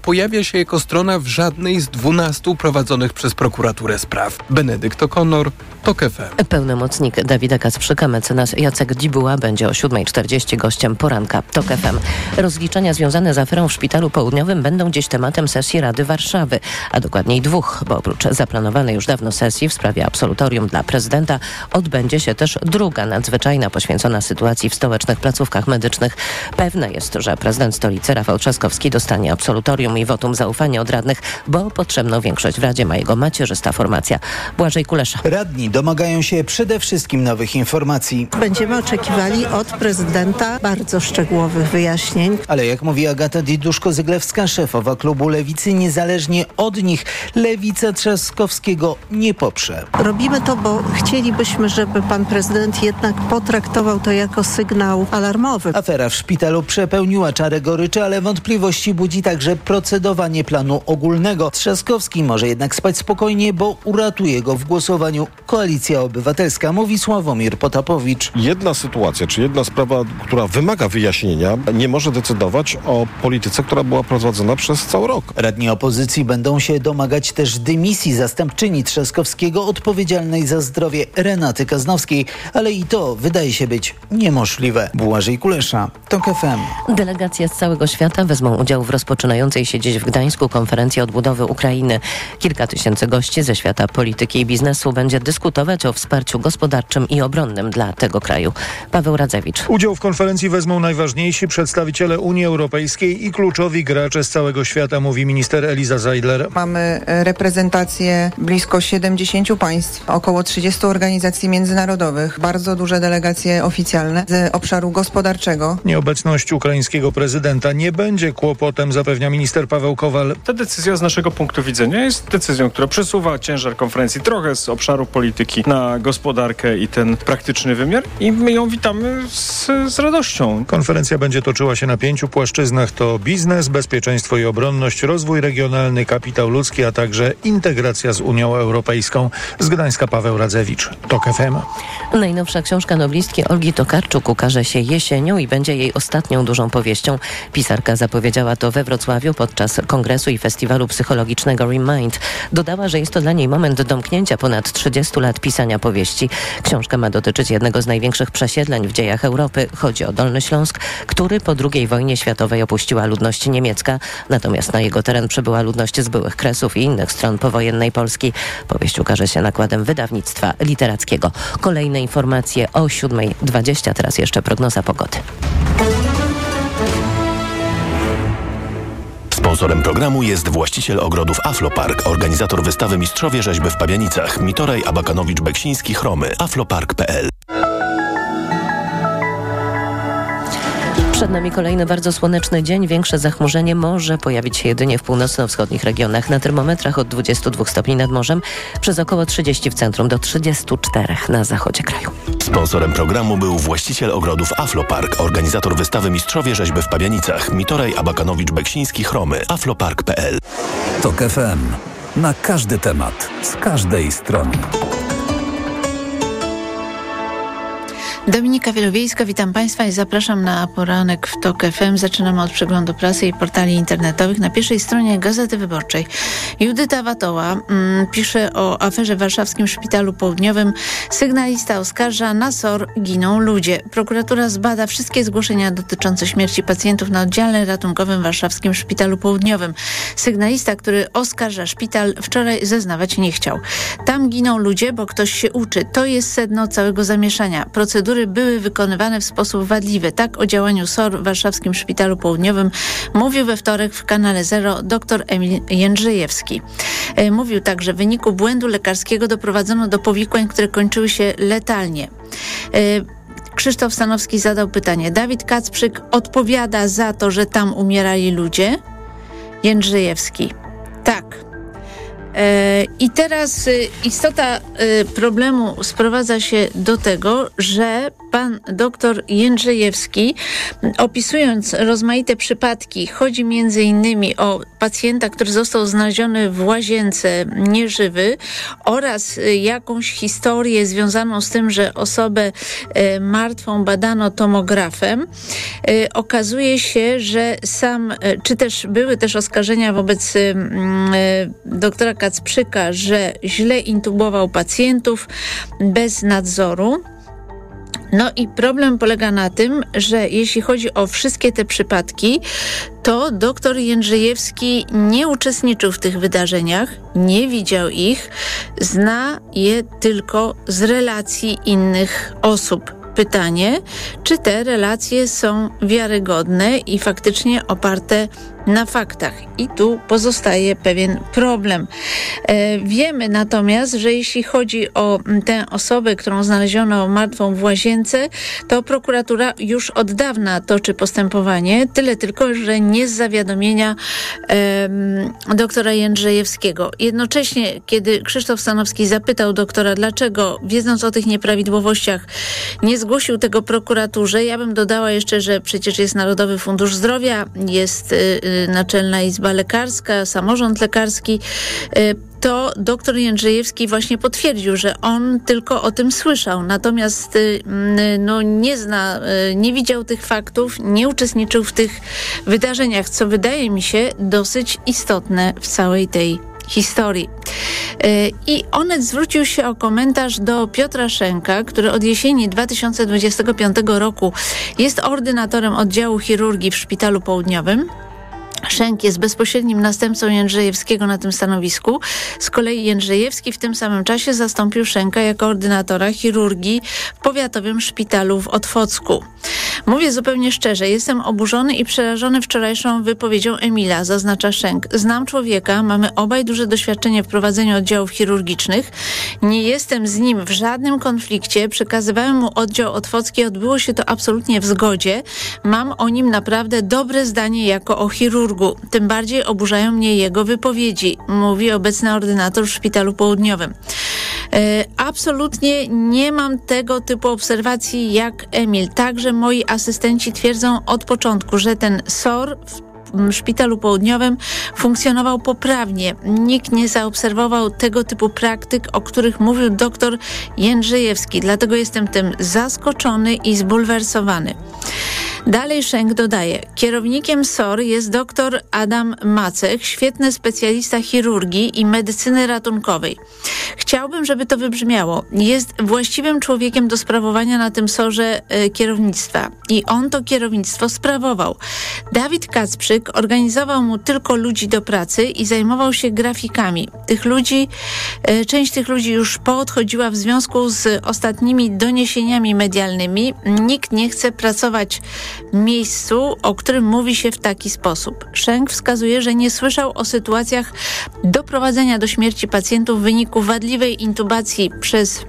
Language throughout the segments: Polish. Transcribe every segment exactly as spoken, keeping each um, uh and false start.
pojawia się jako strona w żadnej z dwunastu prowadzonych przez prokuraturę spraw. Benedykt O'Connor, TOK F M. Pełnomocnik Dawida Kacprzyka, mecenas Jacek Dzibuła będzie o siódma czterdzieści gościem poranka TOK F M. Rozliczenia związane z aferą w Szpitalu Południowym będą dziś tematem sesji Rady Warszawy, a dokładniej dwóch, bo oprócz zaplanowanej już dawno sesji w sprawie absolutorium dla prezydenta odbędzie się też druga nadzwyczajna poświęcona sytuacji w stołecznych placówkach medycznych. Pewne jest, że prezydent stolicy Rafał Trzaskowski dostanie absolutorium i wotum zaufania od radnych, bo potrzebną większość w Radzie ma jego macierzysta formacja. Błażej Kulesza. Radni domagają się przede wszystkim nowych informacji. Będziemy oczekiwali od prezydenta bardzo szczegółowych wyjaśnień. Ale jak mówi Agata Diduszko-Zyglewska, szefowa klubu Lewicy, niezależnie od nich Lewica Trzaskowskiego nie poprze. Robimy to, bo chcielibyśmy, żeby pan prezydent jednak potraktował to jako sygnał alarmowy. Afera w szpitalu przepełniła czarę goryczy, ale wątpliwości budzi także procedowanie planu ogólnego. Trzaskowski może jednak spać spokojnie, bo uratuje go w głosowaniu Koalicja Obywatelska, mówi Sławomir Potapowicz. Jedna sytuacja, czy jedna sprawa, która wymaga wyjaśnienia, nie może decydować o polityce, która była prowadzona przez cały rok. Radni opozycji będą się domagać też dymisji zastępczyni Trzaskowskiego odpowiedzialnej za zdrowie Renaty Kaznowskiej, ale i to wydaje się być niemożliwe. Błażej Kulesza, TOK F M. Delegacje z całego świata wezmą udział w rozpoczynającej się dziś w Gdańsku konferencji odbudowy Ukrainy. Kilka tysięcy gości ze świata polityki i biznesu będzie dyskutować o wsparciu gospodarczym i obronnym dla tego kraju. Paweł Radzewicz. Udział w konferencji wezmą najważniejsi przedstawiciele Unii Europejskiej i kluczowi gracze z całego świata, mówi minister Eliza Zeidler. Mamy reprezentację blisko siedemdziesięciu państw, około trzydziestu organizacji międzynarodowych, bardzo duże delegacje oficjalne z obszaru gospodarczego. Nieobecność ukraińskiego prezydenta nie będzie kłopotem, zapewnia minister Paweł Kowal. Ta decyzja z naszego punktu widzenia jest decyzją, która przesuwa ciężar konferencji trochę z obszaru polityki na gospodarkę i ten praktyczny wymiar i my ją witamy z, z radością. Konferencja będzie toczyła się na pięciu płaszczyznach. To biznes, bezpieczeństwo i obronność, rozwój regionalny, kapitał ludzki, a także integracja z Unią Europejską. Z Gdańska Paweł Radzewicz, TOK F M. Najnowsza książka noblistki Olgi Tokarczuk ukaże się jesienią i będzie jej ostatnią dużą powieścią. Pisarka zapowiedziała to we Wrocławiu podczas kongresu i festiwalu psychologicznego Remind. Dodała, że jest to dla niej moment domknięcia ponad trzydziestu lat pisania powieści. Książka ma dotyczyć jednego z największych przesiedleń w dziejach Europy. Chodzi o Dolny Śląsk, który po drugiej wojnie światowej opuściła ludność niemiecka, natomiast na jego teren przybyła ludność z byłych Kresów i innych stron powojennej Polski. Powieść ukaże się nakładem wydawnictwa literackiego. Kolejne informacje o siódma dwadzieścia, teraz jeszcze prognoza pogody. Sponsorem programu jest właściciel ogrodów Aflopark, organizator wystawy Mistrzowie Rzeźby w Pabianicach, Mitoraj Abakanowicz-Beksiński, Chromy, aflopark kropka p l. Przed nami kolejny bardzo słoneczny dzień. Większe zachmurzenie może pojawić się jedynie w północno-wschodnich regionach. Na termometrach od dwudziestu dwóch stopni nad morzem, przez około trzydzieści w centrum do trzydziestu czterech na zachodzie kraju. Sponsorem programu był właściciel ogrodów Aflopark, organizator wystawy Mistrzowie Rzeźby w Pabianicach, Mitoraj Abakanowicz-Beksiński, Chromy, aflopark kropka p l. TOK F M. Na każdy temat, z każdej strony. Dominika Wielowiejska, witam Państwa i zapraszam na poranek w TOK F M. Zaczynamy od przeglądu prasy i portali internetowych. Na pierwszej stronie Gazety Wyborczej Judyta Watoła mm, pisze o aferze w warszawskim Szpitalu Południowym. Sygnalista oskarża, na S O R giną ludzie. Prokuratura zbada wszystkie zgłoszenia dotyczące śmierci pacjentów na oddziale ratunkowym w warszawskim Szpitalu Południowym. Sygnalista, który oskarża szpital, wczoraj zeznawać nie chciał. Tam giną ludzie, bo ktoś się uczy. To jest sedno całego zamieszania. Procedury były wykonywane w sposób wadliwy. Tak o działaniu S O R w warszawskim Szpitalu Południowym mówił we wtorek w kanale Zero dr Emil Jędrzejewski. E, mówił także, w wyniku błędu lekarskiego doprowadzono do powikłań, które kończyły się letalnie. E, Krzysztof Stanowski zadał pytanie. Dawid Kacprzyk odpowiada za to, że tam umierali ludzie? Jędrzejewski. Tak. I teraz istota problemu sprowadza się do tego, że pan doktor Jędrzejewski, opisując rozmaite przypadki, chodzi między innymi o pacjenta, który został znaleziony w łazience nieżywy oraz jakąś historię związaną z tym, że osobę martwą badano tomografem. Okazuje się, że sam, czy też były też oskarżenia wobec doktora Kacprzyka, że źle intubował pacjentów bez nadzoru. No i problem polega na tym, że jeśli chodzi o wszystkie te przypadki, to doktor Jędrzejewski nie uczestniczył w tych wydarzeniach, nie widział ich, zna je tylko z relacji innych osób. Pytanie, czy te relacje są wiarygodne i faktycznie oparte na faktach. I tu pozostaje pewien problem. E, wiemy natomiast, że jeśli chodzi o tę osobę, którą znaleziono martwą w łazience, to prokuratura już od dawna toczy postępowanie, tyle tylko, że nie z zawiadomienia e, doktora Jędrzejewskiego. Jednocześnie, kiedy Krzysztof Stanowski zapytał doktora, dlaczego, wiedząc o tych nieprawidłowościach, nie zgłosił tego prokuraturze, ja bym dodała jeszcze, że przecież jest Narodowy Fundusz Zdrowia, jest y, Naczelna Izba Lekarska, samorząd lekarski, to doktor Jędrzejewski właśnie potwierdził, że on tylko o tym słyszał, natomiast no, nie zna, nie widział tych faktów, nie uczestniczył w tych wydarzeniach, co wydaje mi się dosyć istotne w całej tej historii. I Onet zwrócił się o komentarz do Piotra Szenka, który od jesieni dwa tysiące dwudziestego piątego roku jest ordynatorem oddziału chirurgii w Szpitalu Południowym. Szenk jest bezpośrednim następcą Jędrzejewskiego na tym stanowisku. Z kolei Jędrzejewski w tym samym czasie zastąpił Szenka jako ordynatora chirurgii w powiatowym szpitalu w Otwocku. Mówię zupełnie szczerze, jestem oburzony i przerażony wczorajszą wypowiedzią Emila, zaznacza Szenk. Znam człowieka, mamy obaj duże doświadczenie w prowadzeniu oddziałów chirurgicznych. Nie jestem z nim w żadnym konflikcie. Przekazywałem mu oddział otwocki, odbyło się to absolutnie w zgodzie. Mam o nim naprawdę dobre zdanie jako o chirurgu. Tym bardziej oburzają mnie jego wypowiedzi, mówi obecny ordynator w Szpitalu Południowym. E, absolutnie nie mam tego typu obserwacji jak Emil. Także moi asystenci twierdzą od początku, że ten S O R w Szpitalu Południowym funkcjonował poprawnie. Nikt nie zaobserwował tego typu praktyk, o których mówił doktor Jędrzejewski. Dlatego jestem tym zaskoczony i zbulwersowany. Dalej Szenk dodaje, kierownikiem S O R jest dr Adam Macek, świetny specjalista chirurgii i medycyny ratunkowej. Chciałbym, żeby to wybrzmiało. Jest właściwym człowiekiem do sprawowania na tym S O R-ze e, kierownictwa i on to kierownictwo sprawował. Dawid Kacprzyk organizował mu tylko ludzi do pracy i zajmował się grafikami. Tych ludzi, e, część tych ludzi już poodchodziła w związku z ostatnimi doniesieniami medialnymi. Nikt nie chce pracować miejscu, o którym mówi się w taki sposób. Szenk wskazuje, że nie słyszał o sytuacjach doprowadzenia do śmierci pacjentów w wyniku wadliwej intubacji przez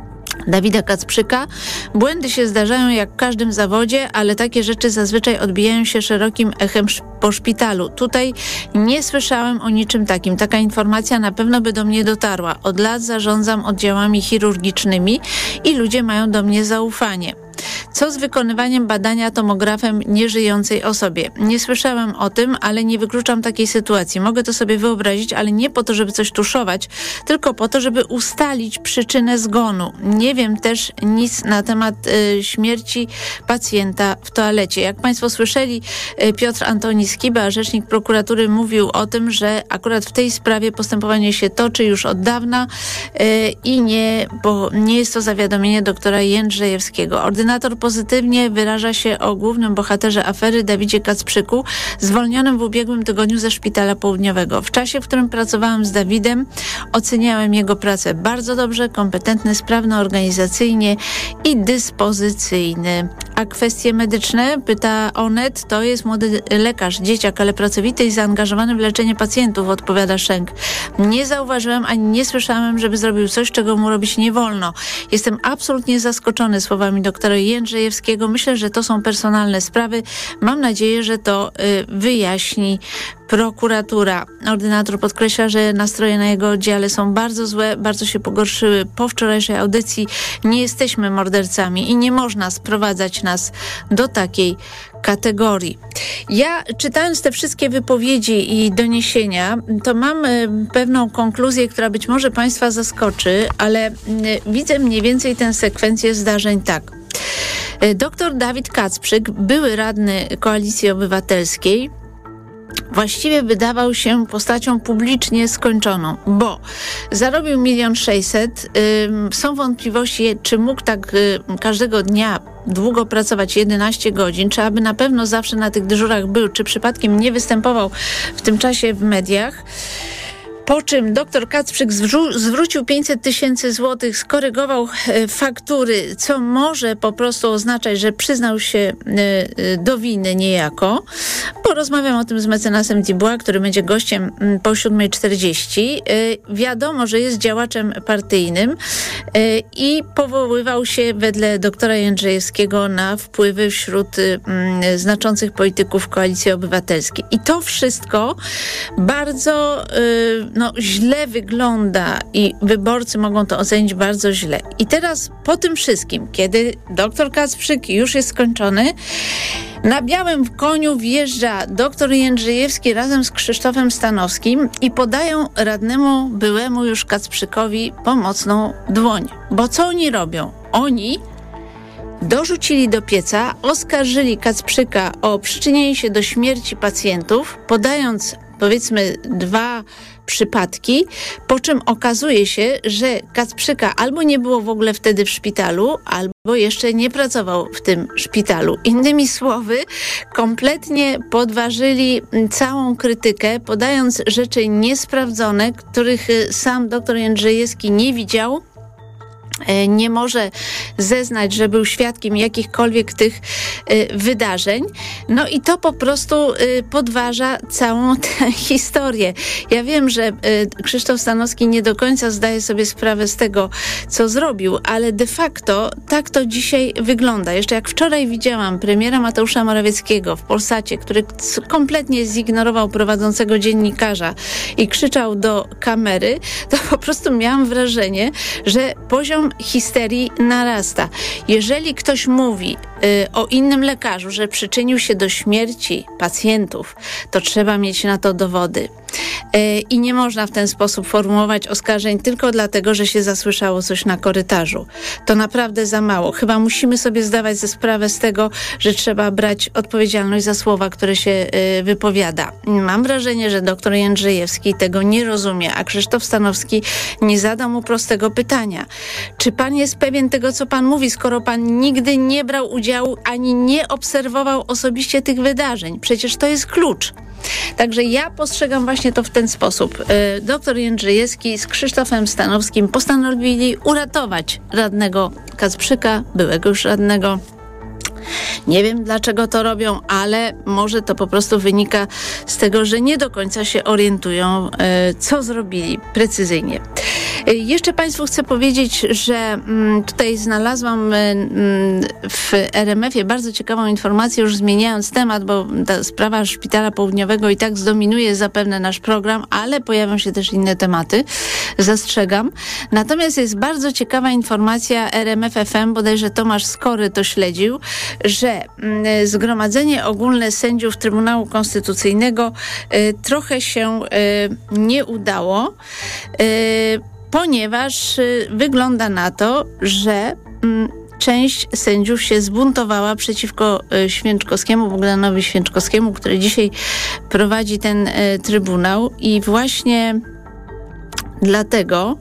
Dawida Kacprzyka. Błędy się zdarzają jak w każdym zawodzie, ale takie rzeczy zazwyczaj odbijają się szerokim echem po szpitalu. Tutaj nie słyszałem o niczym takim. Taka informacja na pewno by do mnie dotarła. Od lat zarządzam oddziałami chirurgicznymi i ludzie mają do mnie zaufanie. Co z wykonywaniem badania tomografem nieżyjącej osobie? Nie słyszałem o tym, ale nie wykluczam takiej sytuacji. Mogę to sobie wyobrazić, ale nie po to, żeby coś tuszować, tylko po to, żeby ustalić przyczynę zgonu. Nie wiem też nic na temat y, śmierci pacjenta w toalecie. Jak Państwo słyszeli, y, Piotr Antoni Skiba, rzecznik prokuratury, mówił o tym, że akurat w tej sprawie postępowanie się toczy już od dawna y, i nie, bo nie jest to zawiadomienie doktora Jędrzejewskiego. Ordynator pozytywnie wyraża się o głównym bohaterze afery Dawidzie Kacprzyku, zwolnionym w ubiegłym tygodniu ze Szpitala Południowego. W czasie, w którym pracowałam z Dawidem, oceniałem jego pracę bardzo dobrze, kompetentny, sprawny organizacyjnie i dyspozycyjny. A kwestie medyczne, pyta Onet, to jest młody lekarz, dzieciak, ale pracowity i zaangażowany w leczenie pacjentów, odpowiada Szenk. Nie zauważyłem ani nie słyszałem, żeby zrobił coś, czego mu robić nie wolno. Jestem absolutnie zaskoczony słowami doktora Jędrzejewskiego, Jędrzejewskiego. Myślę, że to są personalne sprawy. Mam nadzieję, że to wyjaśni prokuratura. Ordynator podkreśla, że nastroje na jego oddziale są bardzo złe, bardzo się pogorszyły po wczorajszej audycji. Nie jesteśmy mordercami i nie można sprowadzać nas do takiej kategorii. Ja, czytając te wszystkie wypowiedzi i doniesienia, to mam pewną konkluzję, która być może Państwa zaskoczy, ale widzę mniej więcej tę sekwencję zdarzeń tak. Doktor Dawid Kacprzyk, były radny Koalicji Obywatelskiej, właściwie wydawał się postacią publicznie skończoną, bo zarobił milion sześćset. Są wątpliwości, czy mógł tak y, każdego dnia długo pracować, jedenaście godzin, czy aby na pewno zawsze na tych dyżurach był, czy przypadkiem nie występował w tym czasie w mediach. Po czym doktor Kacprzyk zwró- zwrócił pięćset tysięcy złotych, skorygował e, faktury, co może po prostu oznaczać, że przyznał się e, e, do winy niejako. Porozmawiam o tym z mecenasem Dubois, który będzie gościem m, po siódma czterdzieści. E, wiadomo, że jest działaczem partyjnym e, i powoływał się wedle doktora Jędrzejewskiego na wpływy wśród m, znaczących polityków Koalicji Obywatelskiej. I to wszystko bardzo e, no, źle wygląda i wyborcy mogą to ocenić bardzo źle. I teraz po tym wszystkim, kiedy doktor Kacprzyk już jest skończony, na białym koniu wjeżdża doktor Jędrzejewski razem z Krzysztofem Stanowskim i podają radnemu byłemu już Kacprzykowi pomocną dłoń. Bo co oni robią? Oni dorzucili do pieca, oskarżyli Kacprzyka o przyczynienie się do śmierci pacjentów, podając powiedzmy dwa przypadki, po czym okazuje się, że Kacprzyka albo nie było w ogóle wtedy w szpitalu, albo jeszcze nie pracował w tym szpitalu. Innymi słowy, kompletnie podważyli całą krytykę, podając rzeczy niesprawdzone, których sam doktor Jędrzejewski nie widział, nie może zeznać, że był świadkiem jakichkolwiek tych y, wydarzeń. No i to po prostu y, podważa całą tę historię. Ja wiem, że y, Krzysztof Stanowski nie do końca zdaje sobie sprawę z tego, co zrobił, ale de facto tak to dzisiaj wygląda. Jeszcze jak wczoraj widziałam premiera Mateusza Morawieckiego w Polsacie, który kompletnie zignorował prowadzącego dziennikarza i krzyczał do kamery, to po prostu miałam wrażenie, że poziom histerii narasta. Jeżeli ktoś mówi y, o innym lekarzu, że przyczynił się do śmierci pacjentów, to trzeba mieć na to dowody. Y, I nie można w ten sposób formułować oskarżeń tylko dlatego, że się zasłyszało coś na korytarzu. To naprawdę za mało. Chyba musimy sobie zdawać ze sprawę z tego, że trzeba brać odpowiedzialność za słowa, które się y, wypowiada. Mam wrażenie, że doktor Jędrzejewski tego nie rozumie, a Krzysztof Stanowski nie zadał mu prostego pytania. Czy pan jest pewien tego, co pan mówi, skoro pan nigdy nie brał udziału ani nie obserwował osobiście tych wydarzeń? Przecież to jest klucz. Także ja postrzegam właśnie to w ten sposób. Doktor Jędrzejewski z Krzysztofem Stanowskim postanowili uratować radnego Kacprzyka, byłego już radnego. Nie wiem, dlaczego to robią, ale może to po prostu wynika z tego, że nie do końca się orientują, co zrobili precyzyjnie. Jeszcze Państwu chcę powiedzieć, że tutaj znalazłam w er em efie bardzo ciekawą informację, już zmieniając temat, bo ta sprawa Szpitala Południowego i tak zdominuje zapewne nasz program, ale pojawią się też inne tematy, zastrzegam. Natomiast jest bardzo ciekawa informacja er em ef F M, bodajże Tomasz Skory to śledził, że Zgromadzenie Ogólne Sędziów Trybunału Konstytucyjnego trochę się nie udało, ponieważ wygląda na to, że część sędziów się zbuntowała przeciwko Święczkowskiemu, Bogdanowi Święczkowskiemu, który dzisiaj prowadzi ten trybunał i właśnie dlatego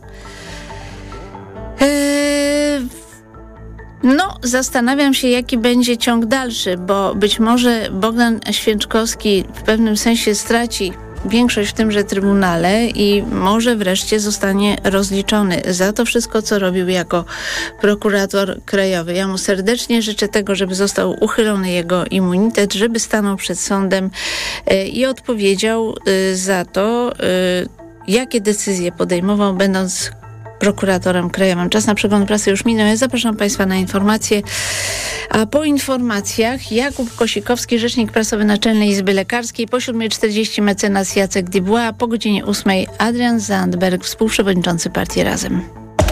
no, zastanawiam się, jaki będzie ciąg dalszy, bo być może Bogdan Święczkowski w pewnym sensie straci większość w tymże trybunale i może wreszcie zostanie rozliczony za to wszystko, co robił jako prokurator krajowy. Ja mu serdecznie życzę tego, żeby został uchylony jego immunitet, żeby stanął przed sądem i odpowiedział za to, jakie decyzje podejmował, będąc prokuratorem krajowym. Czas na przegląd prasy już minął. Ja zapraszam Państwa na informacje. A po informacjach Jakub Kosikowski, rzecznik prasowy Naczelnej Izby Lekarskiej, po siódmej czterdzieści mecenas Jacek Dubois, a po godzinie ósmej Adrian Zandberg, współprzewodniczący partii Razem.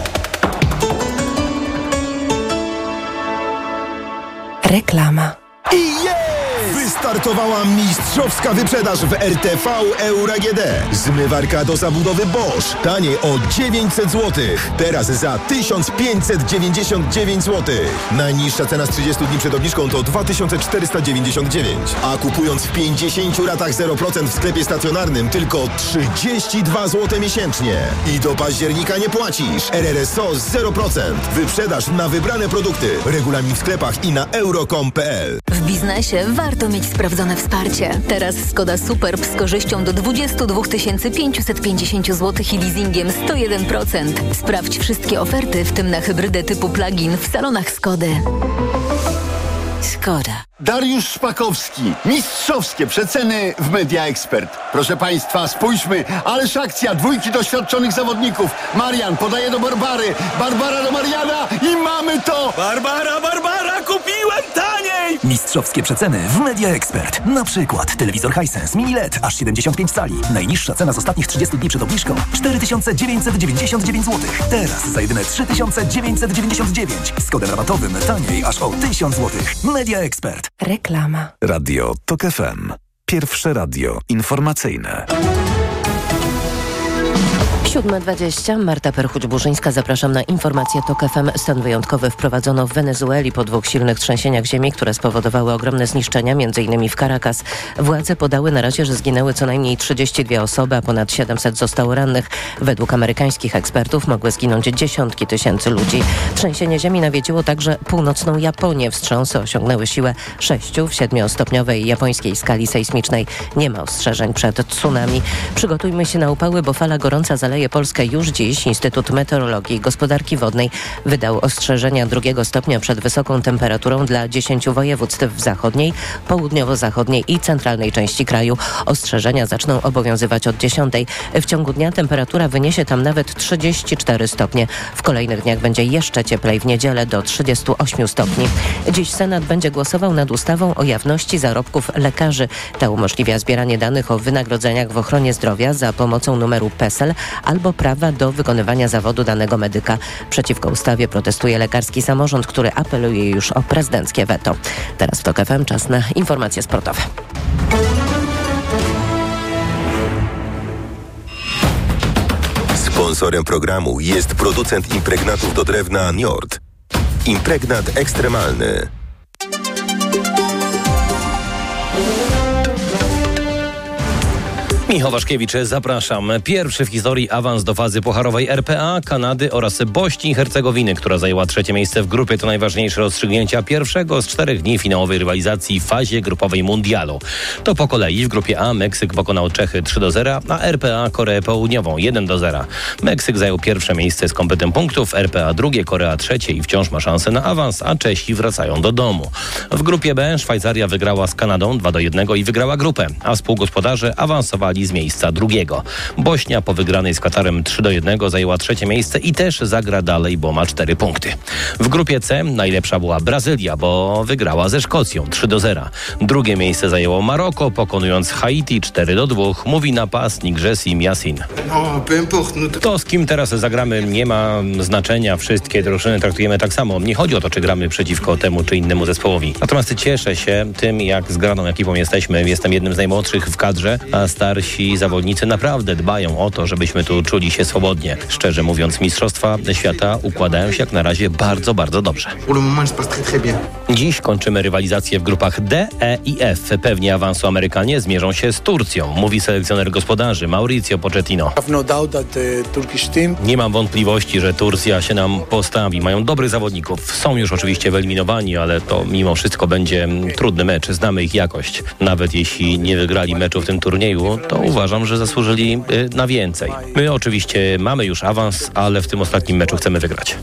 Reklama. I jest! Wystartowała mistrzowska wyprzedaż w R T V Euro A G D. Zmywarka do zabudowy Bosch. Taniej o dziewięćset złotych. Teraz za tysiąc pięćset dziewięćdziesiąt dziewięć złotych. Najniższa cena z trzydziestu dni przed obniżką to dwa tysiące czterysta dziewięćdziesiąt dziewięć. A kupując w pięćdziesięciu ratach zero procent w sklepie stacjonarnym tylko trzydzieści dwa złote miesięcznie. I do października nie płacisz. R R S O zero procent. Wyprzedaż na wybrane produkty. Regulamin w sklepach i na euro kropka com kropka p l. W biznesie warto mieć sprawdzone wsparcie. Teraz Skoda Superb z korzyścią do dwadzieścia dwa tysiące pięćset pięćdziesiąt złotych i leasingiem sto jeden procent. Sprawdź wszystkie oferty, w tym na hybrydę typu plug-in w salonach Skody. Skoda. Dariusz Szpakowski. Mistrzowskie przeceny w Media Expert. Proszę Państwa, spójrzmy, ależ akcja dwójki doświadczonych zawodników. Marian podaje do Barbary, Barbara do Mariana i mamy to! Barbara, Barbara, kupiłem taniej! Mistrzowskie przeceny w Media Expert. Na przykład telewizor Hisense Mini L E D aż siedemdziesiąt pięć cali. Najniższa cena z ostatnich trzydziestu dni przed obniżką cztery tysiące dziewięćset dziewięćdziesiąt dziewięć złotych. Teraz za jedyne trzy tysiące dziewięćset dziewięćdziesiąt dziewięć. Z kodem rabatowym taniej aż o tysiąc złotych. Media Expert. Reklama. Radio TOK F M. Pierwsze radio informacyjne. siódma dwadzieścia. Marta Perchuć-Burzyńska. Zapraszam na informacje TOK F M. Stan wyjątkowy wprowadzono w Wenezueli po dwóch silnych trzęsieniach ziemi, które spowodowały ogromne zniszczenia, między innymi w Caracas. Władze podały na razie, że zginęły co najmniej trzydzieści dwie osoby, a ponad siedemset zostało rannych. Według amerykańskich ekspertów mogły zginąć dziesiątki tysięcy ludzi. Trzęsienie ziemi nawiedziło także północną Japonię. Wstrząsy osiągnęły siłę sześciu w siedmiostopniowej japońskiej skali sejsmicznej. Nie ma ostrzeżeń przed tsunami. Przygotujmy się na upały, bo fala gorąca zaleje Polskę już dziś. Instytut Meteorologii i Gospodarki Wodnej wydał ostrzeżenia drugiego stopnia przed wysoką temperaturą dla dziesięciu województw w zachodniej, południowo-zachodniej i centralnej części kraju. Ostrzeżenia zaczną obowiązywać od dziesiątej. W ciągu dnia temperatura wyniesie tam nawet trzydzieści cztery stopnie. W kolejnych dniach będzie jeszcze cieplej, w niedzielę do trzydziestu ośmiu stopni. Dziś Senat będzie głosował nad ustawą o jawności zarobków lekarzy. Ta umożliwia zbieranie danych o wynagrodzeniach w ochronie zdrowia za pomocą numeru PESEL albo prawa do wykonywania zawodu danego medyka. Przeciwko ustawie protestuje lekarski samorząd, który apeluje już o prezydenckie weto. Teraz w TOK F M czas na informacje sportowe. Sponsorem programu jest producent impregnatów do drewna Njord. Impregnat ekstremalny. Michał Waszkiewicz, zapraszam. Pierwszy w historii awans do fazy pucharowej R P A, Kanady oraz Bośni i Hercegowiny, która zajęła trzecie miejsce w grupie. To najważniejsze rozstrzygnięcia pierwszego z czterech dni finałowej rywalizacji w fazie grupowej mundialu. To po kolei w grupie A Meksyk pokonał Czechy trzy do zera, a R P A Koreę Południową jeden do zera. Meksyk zajął pierwsze miejsce z kompletem punktów, R P A drugie, Korea trzecie i wciąż ma szansę na awans, a Czesi wracają do domu. W grupie B Szwajcaria wygrała z Kanadą dwa do jednego i wygrała grupę, a współgospodarze awansowali z miejsca drugiego. Bośnia po wygranej z Katarem trzy do jednego zajęła trzecie miejsce i też zagra dalej, bo ma cztery punkty. W grupie C najlepsza była Brazylia, bo wygrała ze Szkocją trzy do zera. Drugie miejsce zajęło Maroko, pokonując Haiti cztery do dwóch, mówi napastnik Jessim Yassin. To, z kim teraz zagramy, nie ma znaczenia. Wszystkie drużyny traktujemy tak samo. Nie chodzi o to, czy gramy przeciwko temu czy innemu zespołowi. Natomiast cieszę się tym, jak zgraną ekipą jesteśmy. Jestem jednym z najmłodszych w kadrze, a starsi zawodnicy naprawdę dbają o to, żebyśmy tu czuli się swobodnie. Szczerze mówiąc, mistrzostwa świata układają się jak na razie bardzo, bardzo dobrze. Dziś kończymy rywalizację w grupach D, E i F. Pewnie awansu Amerykanie zmierzą się z Turcją, mówi selekcjoner gospodarzy Mauricio Pochettino. Nie mam wątpliwości, że Turcja się nam postawi. Mają dobrych zawodników. Są już oczywiście wyeliminowani, ale to mimo wszystko będzie trudny mecz. Znamy ich jakość. Nawet jeśli nie wygrali meczu w tym turnieju, to to uważam, że zasłużyli na więcej. My oczywiście mamy już awans, ale w tym ostatnim meczu chcemy wygrać.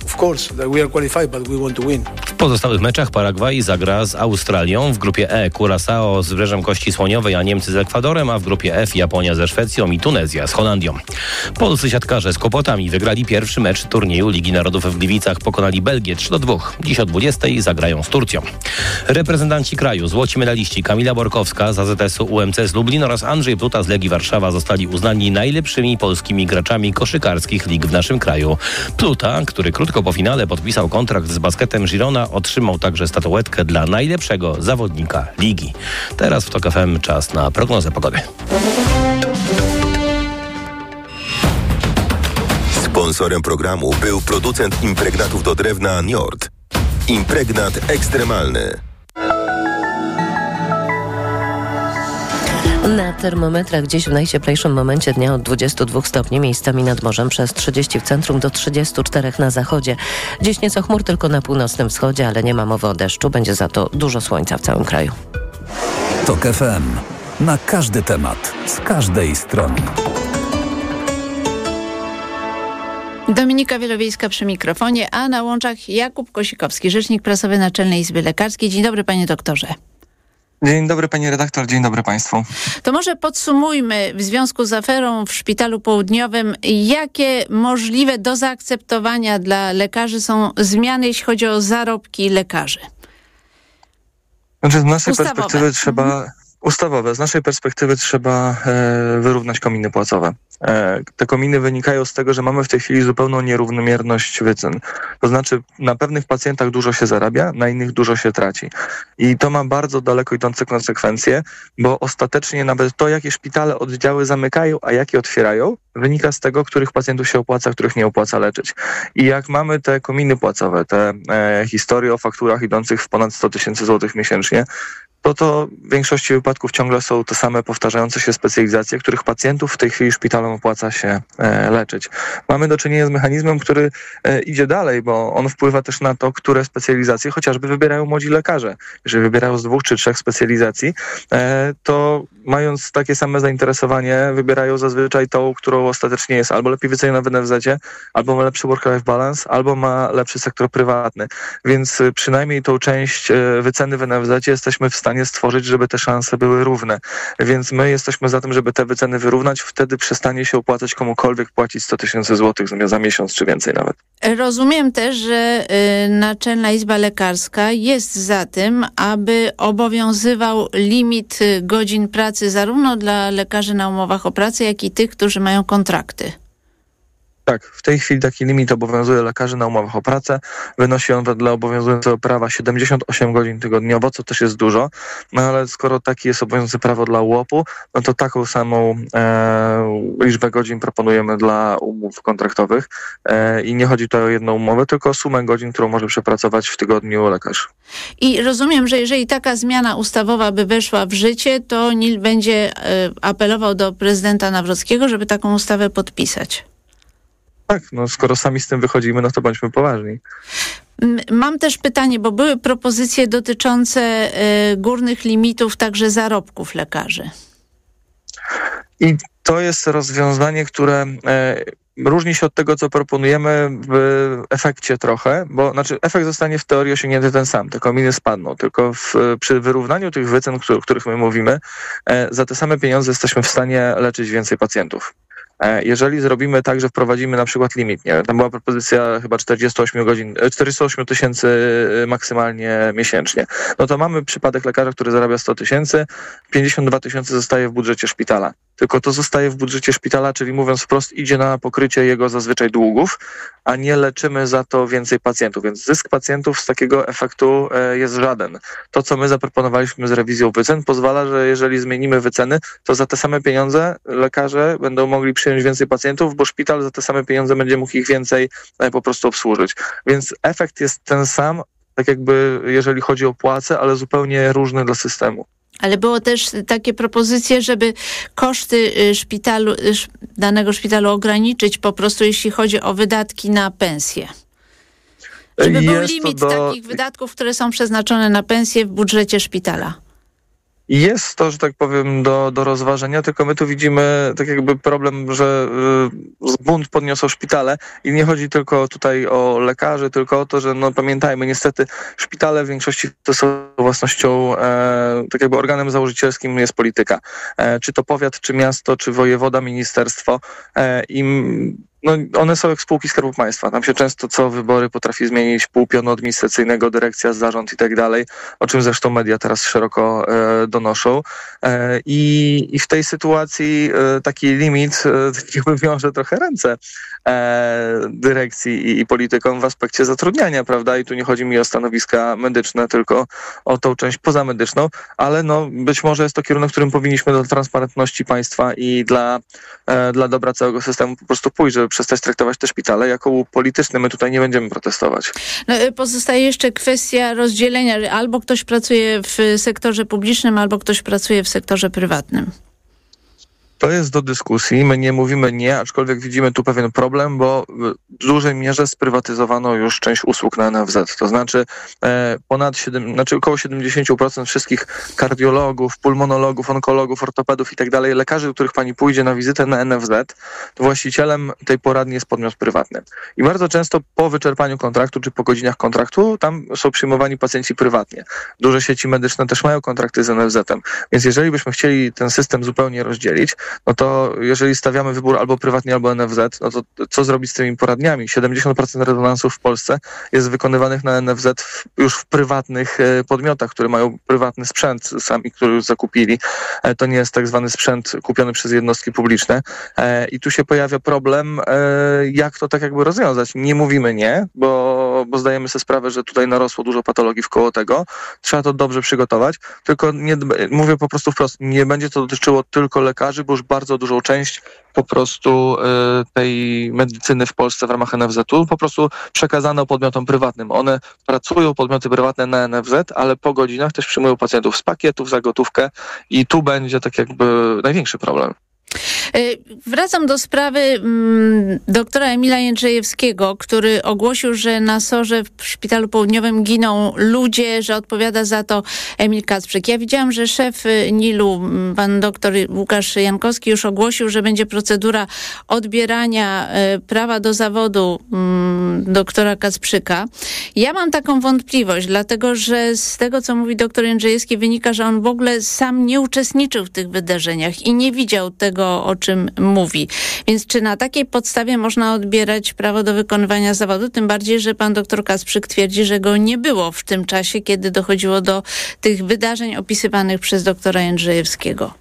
W pozostałych meczach Paragwaj zagra z Australią, w grupie E Curaçao z Wybrzeżem Kości Słoniowej, a Niemcy z Ekwadorem, a w grupie F Japonia ze Szwecją i Tunezja z Holandią. Polscy siatkarze z kłopotami wygrali pierwszy mecz turnieju Ligi Narodów w Gliwicach, pokonali Belgię trzy do dwóch. Dziś o dwudziestej zagrają z Turcją. Reprezentanci kraju, złoci medaliści Kamila Borkowska z A Z S-u U M C z Lublin oraz Andrzej Pluta z Legii Warszawa zostali uznani najlepszymi polskimi graczami koszykarskich lig w naszym kraju. Pluta, który krótko po finale podpisał kontrakt z Basketem Girona, otrzymał także statuetkę dla najlepszego zawodnika ligi. Teraz w TOK F M czas na prognozę pogody. Sponsorem programu był producent impregnatów do drewna Njord. Impregnat ekstremalny. Na termometrach dziś w najcieplejszym momencie dnia od dwudziestu dwóch stopni, miejscami nad morzem przez trzydzieści w centrum do trzydziestu czterech na zachodzie. Dziś nieco chmur tylko na północnym wschodzie, ale nie ma mowy o deszczu. Będzie za to dużo słońca w całym kraju. TOK F M. Na każdy temat, z każdej strony. Dominika Wielowiejska przy mikrofonie, a na łączach Jakub Kosikowski, rzecznik prasowy Naczelnej Izby Lekarskiej. Dzień dobry, panie doktorze. Dzień dobry, pani redaktor, dzień dobry państwu. To może podsumujmy w związku z aferą w Szpitalu Południowym, jakie możliwe do zaakceptowania dla lekarzy są zmiany, jeśli chodzi o zarobki lekarzy? Znaczy, z naszej Ustawowe. perspektywy trzeba... Mhm. Ustawowe. Z naszej perspektywy trzeba e, wyrównać kominy płacowe. E, te kominy wynikają z tego, że mamy w tej chwili zupełną nierównomierność wycen. To znaczy na pewnych pacjentach dużo się zarabia, na innych dużo się traci. I to ma bardzo daleko idące konsekwencje, bo ostatecznie nawet to, jakie szpitale oddziały zamykają, a jakie otwierają, wynika z tego, których pacjentów się opłaca, których nie opłaca leczyć. I jak mamy te kominy płacowe, te e, historie o fakturach idących w ponad sto tysięcy złotych miesięcznie, to to w większości wypadków ciągle są te same powtarzające się specjalizacje, których pacjentów w tej chwili szpitalom opłaca się e, leczyć. Mamy do czynienia z mechanizmem, który e, idzie dalej, bo on wpływa też na to, które specjalizacje chociażby wybierają młodzi lekarze. Jeżeli wybierają z dwóch czy trzech specjalizacji, e, to mając takie same zainteresowanie, wybierają zazwyczaj tą, którą ostatecznie jest albo lepiej wyceniona w N F Z-cie, albo ma lepszy work-life balance, albo ma lepszy sektor prywatny. Więc e, przynajmniej tą część e, wyceny w N F Z-cie jesteśmy w stanie stworzyć, żeby te szanse były równe. Więc my jesteśmy za tym, żeby te wyceny wyrównać. Wtedy przestanie się opłacać komukolwiek płacić sto tysięcy złotych za miesiąc, czy więcej nawet. Rozumiem też, że y, Naczelna Izba Lekarska jest za tym, aby obowiązywał limit godzin pracy zarówno dla lekarzy na umowach o pracę, jak i tych, którzy mają kontrakty. Tak, w tej chwili taki limit obowiązuje lekarzy na umowach o pracę. Wynosi on wedle obowiązującego prawa siedemdziesiąt osiem godzin tygodniowo, co też jest dużo. No ale skoro taki jest obowiązujący prawo dla U O P-u, no to taką samą e, liczbę godzin proponujemy dla umów kontraktowych. E, I nie chodzi tutaj o jedną umowę, tylko o sumę godzin, którą może przepracować w tygodniu lekarz. I rozumiem, że jeżeli taka zmiana ustawowa by weszła w życie, to N I L będzie e, apelował do prezydenta Nawrockiego, żeby taką ustawę podpisać. Tak, no skoro sami z tym wychodzimy, no to bądźmy poważni. Mam też pytanie, bo były propozycje dotyczące y, górnych limitów także zarobków lekarzy. I to jest rozwiązanie, które e, różni się od tego, co proponujemy w efekcie trochę, bo znaczy efekt zostanie w teorii osiągnięty ten sam, te kominy spadną, tylko w, przy wyrównaniu tych wycen, o których my mówimy, e, za te same pieniądze jesteśmy w stanie leczyć więcej pacjentów. Jeżeli zrobimy tak, że wprowadzimy na przykład limit, nie, tam była propozycja chyba czterdzieści osiem godzin, czterdzieści osiem tysięcy maksymalnie miesięcznie, no to mamy przypadek lekarza, który zarabia sto tysięcy, pięćdziesiąt dwa tysiące zostaje w budżecie szpitala. Tylko to zostaje w budżecie szpitala, czyli mówiąc wprost, idzie na pokrycie jego zazwyczaj długów, a nie leczymy za to więcej pacjentów. Więc zysk pacjentów z takiego efektu jest żaden. To, co my zaproponowaliśmy z rewizją wycen, pozwala, że jeżeli zmienimy wyceny, to za te same pieniądze lekarze będą mogli przyjąć więcej pacjentów, bo szpital za te same pieniądze będzie mógł ich więcej po prostu obsłużyć. Więc efekt jest ten sam, tak jakby jeżeli chodzi o płace, ale zupełnie różny dla systemu. Ale było też takie propozycje, żeby koszty szpitalu, danego szpitalu ograniczyć po prostu, jeśli chodzi o wydatki na pensje. Żeby był limit do... takich wydatków, które są przeznaczone na pensje w budżecie szpitala. Jest to, że tak powiem, do, do rozważenia, tylko my tu widzimy tak jakby problem, że y, bunt podniosą szpitale i nie chodzi tylko tutaj o lekarzy, tylko o to, że no pamiętajmy, niestety szpitale w większości to są własnością, e, tak jakby organem założycielskim jest polityka. E, czy to powiat, czy miasto, czy wojewoda, ministerstwo. E, im No, one są jak spółki Skarbu Państwa. Tam się często co wybory potrafi zmienić pół pionu administracyjnego, dyrekcja, zarząd i tak dalej, o czym zresztą media teraz szeroko e, donoszą. E, i, I w tej sytuacji e, taki limit e, jakby wiąże trochę ręce e, dyrekcji i, i politykom w aspekcie zatrudniania, prawda? I tu nie chodzi mi o stanowiska medyczne, tylko o tą część pozamedyczną, ale no być może jest to kierunek, w którym powinniśmy do transparentności państwa i dla, e, dla dobra całego systemu po prostu pójść, żeby przestać traktować te szpitale jako łuk polityczny. My tutaj nie będziemy protestować. No, pozostaje jeszcze kwestia rozdzielenia, że albo ktoś pracuje w sektorze publicznym, albo ktoś pracuje w sektorze prywatnym. To jest do dyskusji. My nie mówimy nie, aczkolwiek widzimy tu pewien problem, bo w dużej mierze sprywatyzowano już część usług na N F Z. To znaczy e, ponad siedem, znaczy około siedemdziesiąt procent wszystkich kardiologów, pulmonologów, onkologów, ortopedów i tak dalej, lekarzy, do których pani pójdzie na wizytę na N F Z, to właścicielem tej poradni jest podmiot prywatny. I bardzo często po wyczerpaniu kontraktu czy po godzinach kontraktu tam są przyjmowani pacjenci prywatnie. Duże sieci medyczne też mają kontrakty z N F Z-em. Więc jeżeli byśmy chcieli ten system zupełnie rozdzielić, no to jeżeli stawiamy wybór albo prywatnie, albo N F Z, no to co zrobić z tymi poradniami? siedemdziesiąt procent rezonansów w Polsce jest wykonywanych na N F Z w, już w prywatnych e, podmiotach, które mają prywatny sprzęt sami, który już zakupili. E, to nie jest tak zwany sprzęt kupiony przez jednostki publiczne. E, I tu się pojawia problem, e, jak to tak jakby rozwiązać. Nie mówimy nie, bo, bo zdajemy sobie sprawę, że tutaj narosło dużo patologii wkoło tego. Trzeba to dobrze przygotować, tylko nie, mówię po prostu wprost, nie będzie to dotyczyło tylko lekarzy, bo już bardzo dużą część po prostu y, tej medycyny w Polsce w ramach N F Z-u po prostu przekazano podmiotom prywatnym. One pracują, podmioty prywatne na N F Z, ale po godzinach też przyjmują pacjentów z pakietów za gotówkę i tu będzie tak jakby największy problem. Wracam do sprawy mm, doktora Emila Jędrzejewskiego, który ogłosił, że na sorze w Szpitalu Południowym giną ludzie, że odpowiada za to Emil Kacprzyk. Ja widziałam, że szef N I L-u, pan doktor Łukasz Jankowski, już ogłosił, że będzie procedura odbierania e, prawa do zawodu mm, doktora Kacprzyka. Ja mam taką wątpliwość, dlatego że z tego, co mówi doktor Jędrzejewski, wynika, że on w ogóle sam nie uczestniczył w tych wydarzeniach i nie widział tego, o czym mówi. Więc czy na takiej podstawie można odbierać prawo do wykonywania zawodu? Tym bardziej, że pan doktor Kacprzyk twierdzi, że go nie było w tym czasie, kiedy dochodziło do tych wydarzeń opisywanych przez doktora Jędrzejewskiego.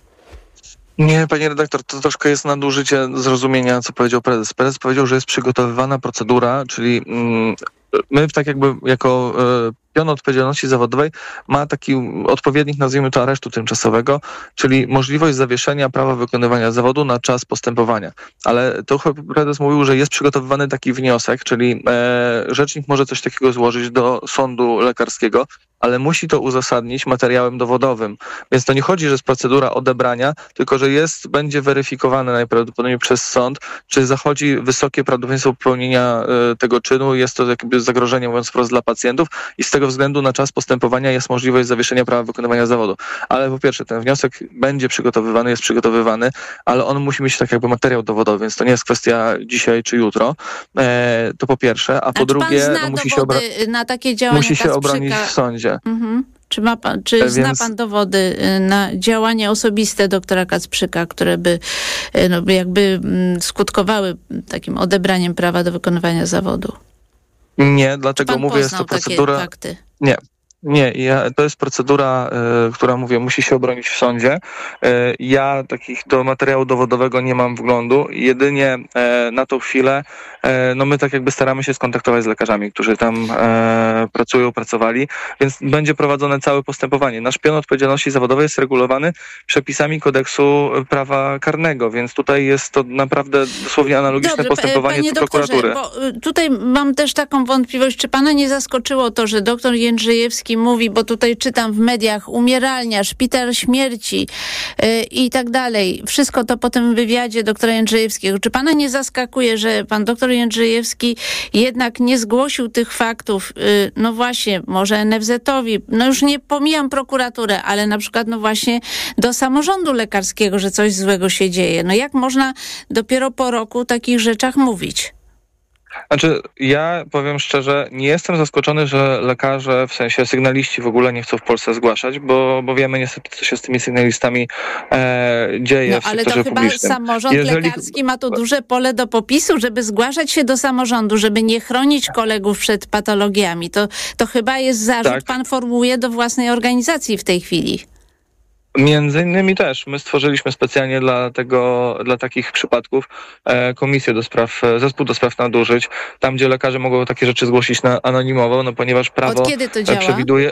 Nie, panie redaktor, to troszkę jest nadużycie zrozumienia, co powiedział prezes. Prezes powiedział, że jest przygotowywana procedura, czyli mm, my tak jakby jako y, pion odpowiedzialności zawodowej ma taki odpowiednik, nazwijmy to, aresztu tymczasowego, czyli możliwość zawieszenia prawa wykonywania zawodu na czas postępowania. Ale to prezes mówił, że jest przygotowywany taki wniosek, czyli e, rzecznik może coś takiego złożyć do sądu lekarskiego, ale musi to uzasadnić materiałem dowodowym. Więc to nie chodzi, że jest procedura odebrania, tylko że jest, będzie weryfikowane najprawdopodobniej przez sąd, czy zachodzi wysokie prawdopodobieństwo popełnienia e, tego czynu, jest to jakby zagrożenie, mówiąc wprost, dla pacjentów i z tego względu na czas postępowania jest możliwość zawieszenia prawa wykonywania zawodu. Ale po pierwsze, ten wniosek będzie przygotowywany, jest przygotowywany, ale on musi mieć tak jakby materiał dowodowy, więc to nie jest kwestia dzisiaj czy jutro. E, to po pierwsze, a po a drugie no, musi się, obra- na takie działania musi się Kacprzyka obronić w sądzie. Mhm. Czy, ma pan, czy Więc... zna pan dowody na działanie osobiste doktora Kacprzyka, które by, no, by jakby skutkowały takim odebraniem prawa do wykonywania zawodu? Nie, dlatego mówię, jest to procedura... Fakty? Nie. Nie, ja, to jest procedura, y, która, mówię, musi się obronić w sądzie. Y, ja takich do materiału dowodowego nie mam wglądu. Jedynie y, na tą chwilę y, no my tak jakby staramy się skontaktować z lekarzami, którzy tam y, pracują, pracowali, więc będzie prowadzone całe postępowanie. Nasz pion odpowiedzialności zawodowej jest regulowany przepisami kodeksu prawa karnego, więc tutaj jest to naprawdę dosłownie analogiczne Dobrze, postępowanie do prokuratury. Bo tutaj mam też taką wątpliwość, czy pana nie zaskoczyło to, że doktor Jędrzejewski Jędrzejewski mówi, bo tutaj czytam w mediach, umieralnia, szpital śmierci yy, i tak dalej. Wszystko to po tym wywiadzie doktora Jędrzejewskiego. Czy pana nie zaskakuje, że pan doktor Jędrzejewski jednak nie zgłosił tych faktów, yy, no właśnie, może en ef zetowi, no już nie pomijam prokuraturę, ale na przykład no właśnie do samorządu lekarskiego, że coś złego się dzieje. No jak można dopiero po roku o takich rzeczach mówić? Znaczy, ja powiem szczerze, nie jestem zaskoczony, że lekarze, w sensie sygnaliści w ogóle nie chcą w Polsce zgłaszać, bo, bo wiemy niestety, co się z tymi sygnalistami e, dzieje no, w sektorze ale to publicznym. chyba samorząd Jeżeli... lekarski ma tu duże pole do popisu, żeby zgłaszać się do samorządu, żeby nie chronić kolegów przed patologiami. To, to chyba jest zarzut, tak. Pan formułuje do własnej organizacji w tej chwili. Między innymi też. My stworzyliśmy specjalnie dla tego, dla takich przypadków e, komisję do spraw, zespół do spraw nadużyć, tam gdzie lekarze mogą takie rzeczy zgłosić na anonimowo, no ponieważ prawo od kiedy to działa? przewiduje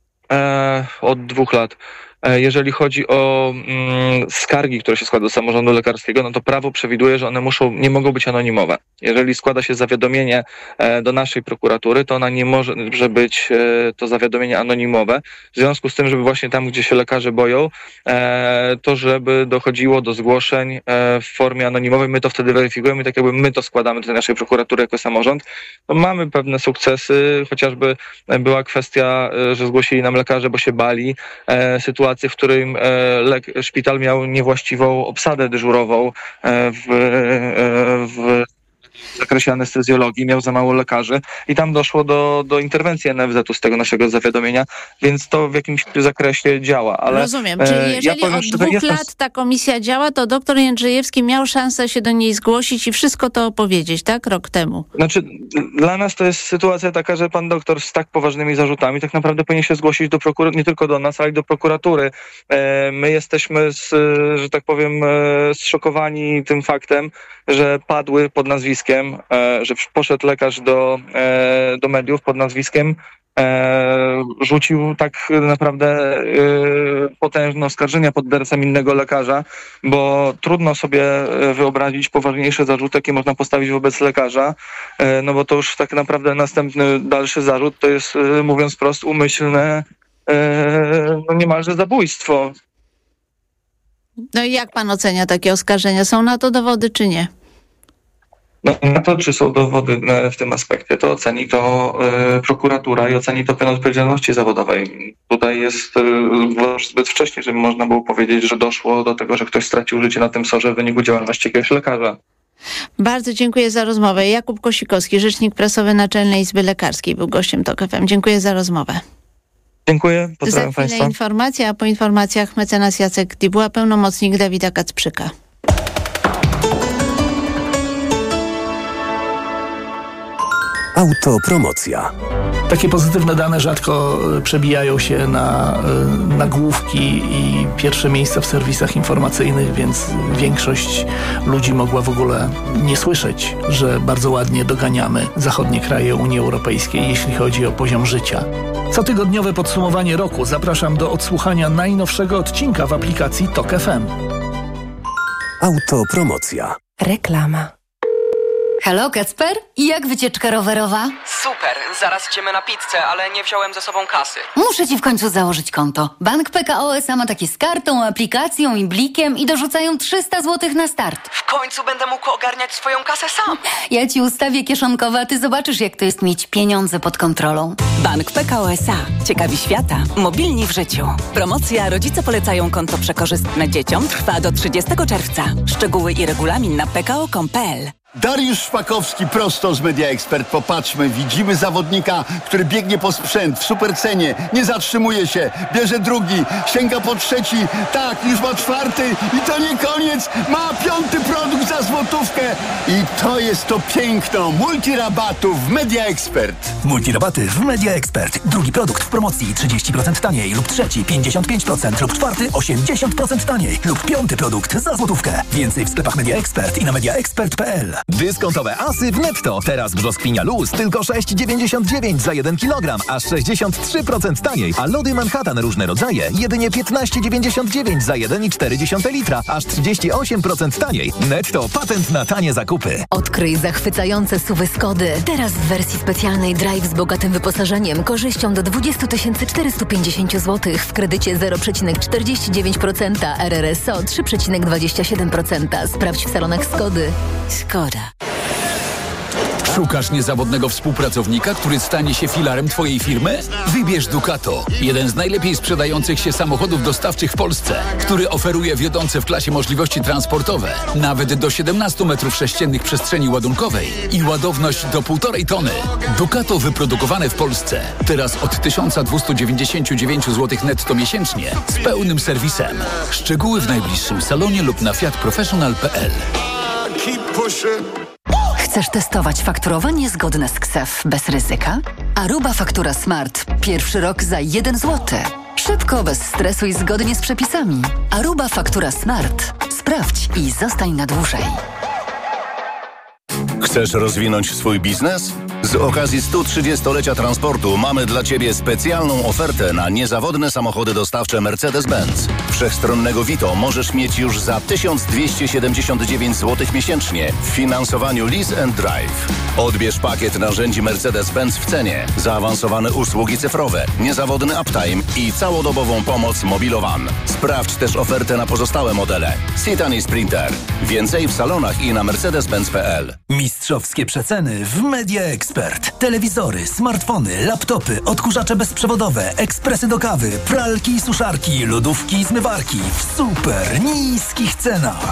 e, od dwóch lat. Jeżeli chodzi o mm, skargi, które się składa do samorządu lekarskiego, no to prawo przewiduje, że one muszą, nie mogą być anonimowe. Jeżeli składa się zawiadomienie e, do naszej prokuratury, to ona nie może być e, to zawiadomienie anonimowe. W związku z tym, żeby właśnie tam, gdzie się lekarze boją, e, to żeby dochodziło do zgłoszeń e, w formie anonimowej, my to wtedy weryfikujemy i tak jakby my to składamy do naszej prokuratury jako samorząd. No, mamy pewne sukcesy, chociażby była kwestia, e, że zgłosili nam lekarze, bo się bali e, sytuacji, w którym e, szpital miał niewłaściwą obsadę dyżurową e, w, e, w w zakresie anestezjologii, miał za mało lekarzy i tam doszło do, do interwencji en ef zetu z tego naszego zawiadomienia, więc to w jakimś zakresie działa. Ale, rozumiem, czyli jeżeli ja od dwóch jestem... lat ta komisja działa, to doktor Jędrzejewski miał szansę się do niej zgłosić i wszystko to opowiedzieć, tak? Rok temu. Znaczy, dla nas to jest sytuacja taka, że pan doktor z tak poważnymi zarzutami tak naprawdę powinien się zgłosić do prokuratury, nie tylko do nas, ale i do prokuratury. E, my jesteśmy, z, że tak powiem, e, zszokowani tym faktem, że padły pod nazwiskiem, e, że poszedł lekarz do, e, do mediów pod nazwiskiem, e, rzucił tak naprawdę e, potężne oskarżenia pod adresem innego lekarza, bo trudno sobie wyobrazić poważniejsze zarzuty, jakie można postawić wobec lekarza, e, no bo to już tak naprawdę następny, dalszy zarzut to jest, e, mówiąc wprost, umyślne, e, no niemalże zabójstwo. No i jak pan ocenia takie oskarżenia? Są na to dowody, czy nie? No, na to, czy są dowody w tym aspekcie, to oceni to y, prokuratura i oceni to pełen odpowiedzialności zawodowej. Tutaj jest y, zbyt wcześnie, żeby można było powiedzieć, że doszło do tego, że ktoś stracił życie na tym sorze w wyniku działalności jakiegoś lekarza. Bardzo dziękuję za rozmowę. Jakub Kosikowski, rzecznik prasowy Naczelnej Izby Lekarskiej, był gościem TOK F M. Dziękuję za rozmowę. Dziękuję, pozdrawiam Za chwilę państwa. informacja, a po informacjach mecenas Jacek Dibuła, pełnomocnik Dawida Kacprzyka. Autopromocja. Takie pozytywne dane rzadko przebijają się na nagłówki i pierwsze miejsca w serwisach informacyjnych, więc większość ludzi mogła w ogóle nie słyszeć, że bardzo ładnie doganiamy zachodnie kraje Unii Europejskiej, jeśli chodzi o poziom życia. Cotygodniowe podsumowanie roku. Zapraszam do odsłuchania najnowszego odcinka w aplikacji TOK F M. Autopromocja. Reklama. Halo, Kacper? I jak wycieczka rowerowa? Super, zaraz idziemy na pizzę, ale nie wziąłem ze sobą kasy. Muszę ci w końcu założyć konto. Bank P K O S A ma takie z kartą, aplikacją i blikiem i dorzucają trzysta złotych na start. W końcu będę mógł ogarniać swoją kasę sam. Ja ci ustawię kieszonkowe, a ty zobaczysz, jak to jest mieć pieniądze pod kontrolą. Bank P K O S A. Ciekawi świata. Mobilni w życiu. Promocja Rodzice polecają konto przekorzystne dzieciom trwa do trzydziestego czerwca. Szczegóły i regulamin na p k o kropka com kropka p l. Dariusz Szpakowski prosto z Media Expert. Popatrzmy, widzimy zawodnika, który biegnie po sprzęt w supercenie, nie zatrzymuje się, bierze drugi, sięga po trzeci, tak, już ma czwarty i to nie koniec, ma piąty produkt za złotówkę i to jest to piękno multirabatów w Media Expert. Multirabaty w Media Expert. Drugi produkt w promocji trzydzieści procent taniej lub trzeci pięćdziesiąt pięć procent lub czwarty osiemdziesiąt procent taniej lub piąty produkt za złotówkę. Więcej w sklepach Media Expert i na mediaexpert kropka p l. Dyskontowe asy w Netto. Teraz brzoskwinia luz tylko sześć dziewięćdziesiąt dziewięć za jeden kilogram, aż sześćdziesiąt trzy procent taniej. A lody Manhattan różne rodzaje jedynie piętnaście dziewięćdziesiąt dziewięć za jeden i cztery dziesiąte litra, aż trzydzieści osiem procent taniej. Netto, patent na tanie zakupy. Odkryj zachwycające suwy Skody. Teraz w wersji specjalnej Drive z bogatym wyposażeniem, korzyścią do dwadzieścia tysięcy czterysta pięćdziesiąt złotych w kredycie zero przecinek czterdzieści dziewięć procent, R R S O trzy przecinek dwadzieścia siedem procent. Sprawdź w salonach Skody. Skoda. Szukasz niezawodnego współpracownika, który stanie się filarem Twojej firmy? Wybierz Ducato, jeden z najlepiej sprzedających się samochodów dostawczych w Polsce, który oferuje wiodące w klasie możliwości transportowe, nawet do siedemnaście metrów sześciennych przestrzeni ładunkowej i ładowność do półtorej tony. Ducato wyprodukowane w Polsce, teraz od tysiąc dwieście dziewięćdziesiąt dziewięć złotych netto miesięcznie, z pełnym serwisem. Szczegóły w najbliższym salonie lub na fiat professional kropka p l. Chcesz testować fakturowanie zgodne z K S E F bez ryzyka? Aruba Faktura Smart. Pierwszy rok za jeden złoty. Szybko, bez stresu i zgodnie z przepisami. Aruba Faktura Smart. Sprawdź i zostań na dłużej. Chcesz rozwinąć swój biznes? Z okazji stu trzydziestolecia transportu mamy dla Ciebie specjalną ofertę na niezawodne samochody dostawcze Mercedes-Benz. Wszechstronnego Vito możesz mieć już za tysiąc dwieście siedemdziesiąt dziewięć złotych miesięcznie w finansowaniu Lease and Drive. Odbierz pakiet narzędzi Mercedes-Benz w cenie, zaawansowane usługi cyfrowe, niezawodny uptime i całodobową pomoc Mobilowan. Sprawdź też ofertę na pozostałe modele. Citan i Sprinter. Więcej w salonach i na mercedes benz kropka p l. Mistrzowskie przeceny w Media Expert. Telewizory, smartfony, laptopy, odkurzacze bezprzewodowe, ekspresy do kawy, pralki i suszarki, lodówki i zmywarki w super niskich cenach.